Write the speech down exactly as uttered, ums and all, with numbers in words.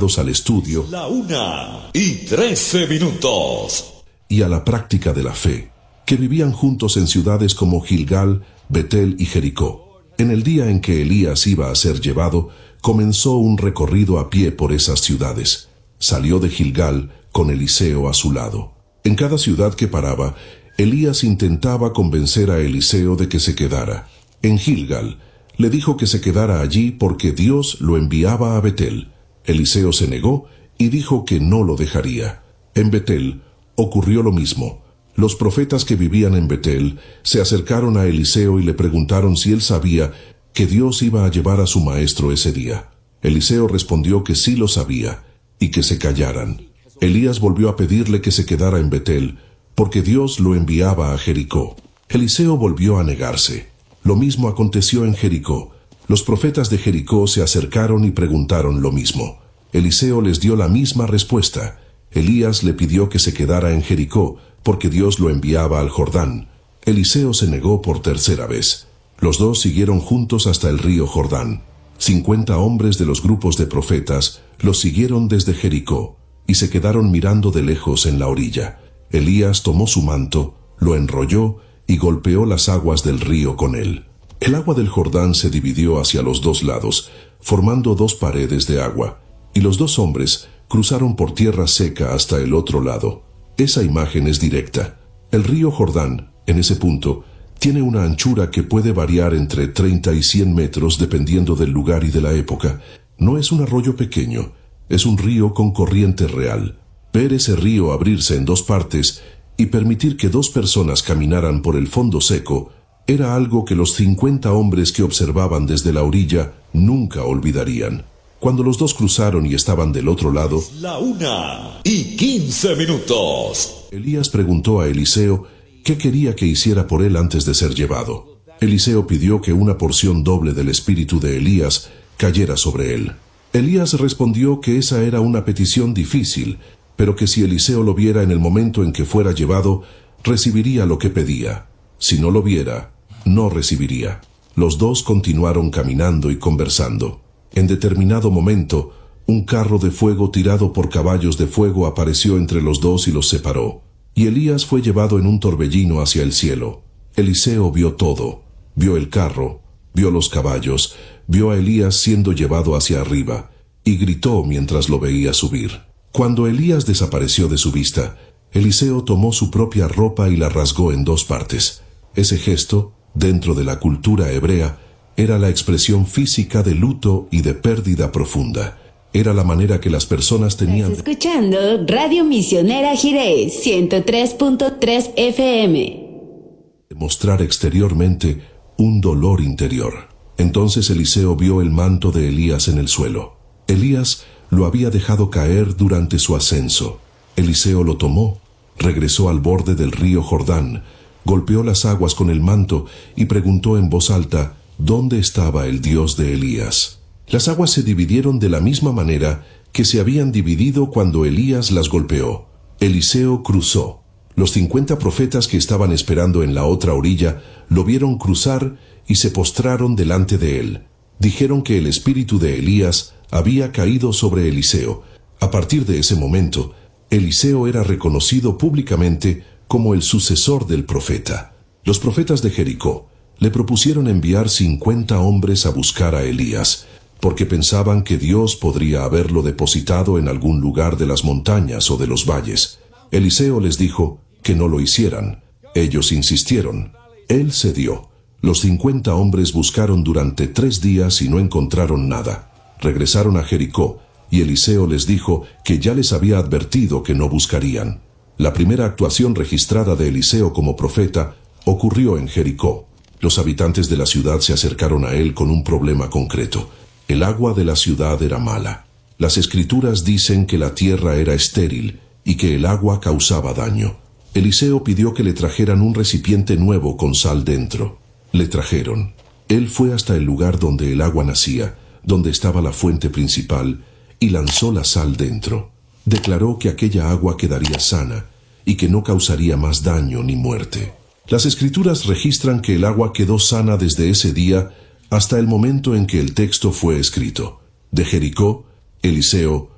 al estudio, la una y trece minutos, y a la práctica de la fe, que vivían juntos en ciudades como Gilgal, Betel y Jericó. En el día en que Elías iba a ser llevado, comenzó un recorrido a pie por esas ciudades. Salió de Gilgal con Eliseo a su lado. En cada ciudad que paraba, Elías intentaba convencer a Eliseo de que se quedara. En Gilgal, le dijo que se quedara allí porque Dios lo enviaba a Betel. Eliseo se negó y dijo que no lo dejaría. En Betel ocurrió lo mismo. Los profetas que vivían en Betel se acercaron a Eliseo y le preguntaron si él sabía que Dios iba a llevar a su maestro ese día. Eliseo respondió que sí lo sabía y que se callaran. Elías volvió a pedirle que se quedara en Betel, porque Dios lo enviaba a Jericó. Eliseo volvió a negarse. Lo mismo aconteció en Jericó. Los profetas de Jericó se acercaron y preguntaron lo mismo. Eliseo les dio la misma respuesta. Elías le pidió que se quedara en Jericó, porque Dios lo enviaba al Jordán. Eliseo se negó por tercera vez. Los dos siguieron juntos hasta el río Jordán. Cincuenta hombres de los grupos de profetas los siguieron desde Jericó, y se quedaron mirando de lejos en la orilla. Elías tomó su manto, lo enrolló y golpeó las aguas del río con él. El agua del Jordán se dividió hacia los dos lados, formando dos paredes de agua, y los dos hombres cruzaron por tierra seca hasta el otro lado. Esa imagen es directa. El río Jordán, en ese punto, tiene una anchura que puede variar entre treinta y cien metros dependiendo del lugar y de la época. No es un arroyo pequeño, es un río con corriente real. Ver ese río abrirse en dos partes y permitir que dos personas caminaran por el fondo seco era algo que los cincuenta hombres que observaban desde la orilla nunca olvidarían. Cuando los dos cruzaron y estaban del otro lado, la una y quince minutos, Elías preguntó a Eliseo qué quería que hiciera por él antes de ser llevado. Eliseo pidió que una porción doble del espíritu de Elías cayera sobre él. Elías respondió que esa era una petición difícil, pero que si Eliseo lo viera en el momento en que fuera llevado, recibiría lo que pedía. Si no lo viera, no recibiría. Los dos continuaron caminando y conversando. En determinado momento, un carro de fuego tirado por caballos de fuego apareció entre los dos y los separó. Y Elías fue llevado en un torbellino hacia el cielo. Eliseo vio todo. Vio el carro, vio los caballos, vio a Elías siendo llevado hacia arriba, y gritó mientras lo veía subir. Cuando Elías desapareció de su vista, Eliseo tomó su propia ropa y la rasgó en dos partes. Ese gesto, dentro de la cultura hebrea, era la expresión física de luto y de pérdida profunda. Era la manera que las personas tenían... Estás escuchando Radio Misionera Jiré, ciento tres punto tres F M. De mostrar exteriormente un dolor interior. Entonces Eliseo vio el manto de Elías en el suelo. Elías lo había dejado caer durante su ascenso. Eliseo lo tomó, regresó al borde del río Jordán, golpeó las aguas con el manto y preguntó en voz alta dónde estaba el Dios de Elías. Las aguas se dividieron de la misma manera que se habían dividido cuando Elías las golpeó. Eliseo cruzó. Los cincuenta profetas que estaban esperando en la otra orilla lo vieron cruzar y se postraron delante de él. Dijeron que el espíritu de Elías había caído sobre Eliseo. A partir de ese momento, Eliseo era reconocido públicamente como el sucesor del profeta. Los profetas de Jericó le propusieron enviar cincuenta hombres a buscar a Elías, porque pensaban que Dios podría haberlo depositado en algún lugar de las montañas o de los valles. Eliseo les dijo que no lo hicieran. Ellos insistieron. Él cedió. Los cincuenta hombres buscaron durante tres días y no encontraron nada. Regresaron a Jericó, y Eliseo les dijo que ya les había advertido que no buscarían. La primera actuación registrada de Eliseo como profeta ocurrió en Jericó. Los habitantes de la ciudad se acercaron a él con un problema concreto. El agua de la ciudad era mala. Las escrituras dicen que la tierra era estéril y que el agua causaba daño. Eliseo pidió que le trajeran un recipiente nuevo con sal dentro. Le trajeron. Él fue hasta el lugar donde el agua nacía, donde estaba la fuente principal, y lanzó la sal dentro. Declaró que aquella agua quedaría sana y que no causaría más daño ni muerte. Las escrituras registran que el agua quedó sana desde ese día hasta el momento en que el texto fue escrito. De Jericó, Eliseo